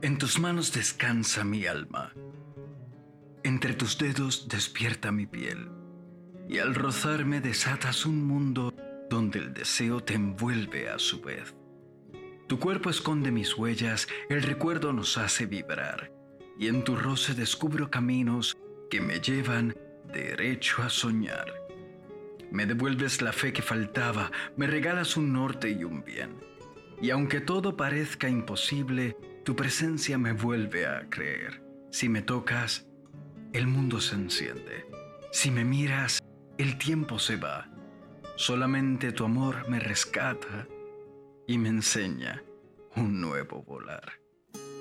En tus manos descansa mi alma, entre tus dedos despierta mi piel, y al rozarme desatas un mundo donde el deseo te envuelve a su vez. Tu cuerpo esconde mis huellas, el recuerdo nos hace vibrar, y en tu roce descubro caminos que me llevan derecho a soñar. Me devuelves la fe que faltaba, me regalas un norte y un bien. Y aunque todo parezca imposible, tu presencia me vuelve a creer. Si me tocas, el mundo se enciende. Si me miras, el tiempo se va. Solamente tu amor me rescata y me enseña un nuevo volar.